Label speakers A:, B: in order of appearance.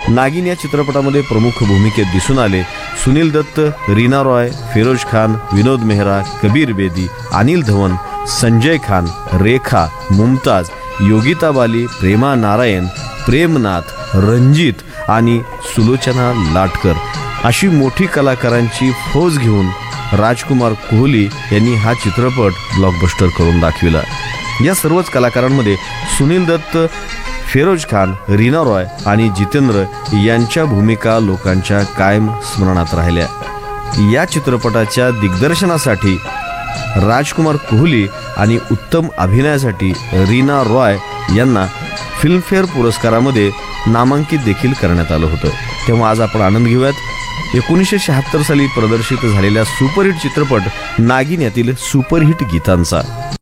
A: नागिन या चित्रपटामध्ये प्रमुख भूमिकेत दिसून आले सुनील दत्त, रीना रॉय, फिरोज खान, विनोद मेहरा, कबीर बेदी, अनिल धवन, संजय खान, रेखा, मुमताज, योगिता बाली, प्रेमा नारायण, प्रेमनाथ, रंजित आणि सुलोचना लाटकर अशी मोठी कलाकारांची फौज घेऊन राजकुमार कोहली यांनी हा चित्रपट ब्लॉकबस्टर करून दाखविला. या सर्वच कलाकारांमध्ये सुनील दत्त, फिरोज खान, रीना रॉय आणि जितेंद्र यांच्या भूमिका लोकांच्या कायम स्मरणात राहिल्या. या चित्रपटाच्या दिग्दर्शनासाठी राजकुमार कोहली आणि उत्तम अभिनयासाठी रीना रॉय यांना फिल्मफेअर पुरस्कारामध्ये नामांकित देखील करण्यात आलं होतं. तेव्हा आज आपण आनंद घेऊयात 1976 साली प्रदर्शित झालेल्या सुपरहिट चित्रपट नागिन यातील सुपरहिट गीतांचा.